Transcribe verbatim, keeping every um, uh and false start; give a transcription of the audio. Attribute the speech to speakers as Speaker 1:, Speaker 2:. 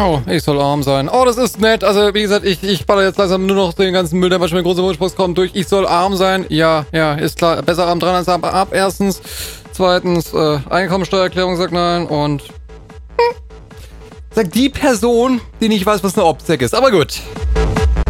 Speaker 1: Oh, ich soll arm sein. Oh, das ist nett. Also, wie gesagt, ich, ich baller jetzt langsam nur noch den ganzen Müll, der manchmal in große Wunschbox kommt, durch. Ich soll arm sein. Ja, ja, ist klar. Besser arm dran als arm ab, erstens. Zweitens, äh, Einkommensteuererklärung sagt nein und... Hm, sagt die Person, die nicht weiß, was eine Opsec ist. Aber gut.